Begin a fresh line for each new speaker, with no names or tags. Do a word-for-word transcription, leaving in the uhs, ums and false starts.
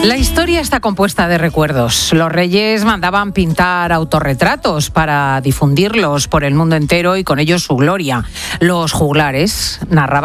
La historia está compuesta de recuerdos. Los reyes mandaban pintar autorretratos para difundirlos por el mundo entero y con ellos su gloria. Los juglares narraban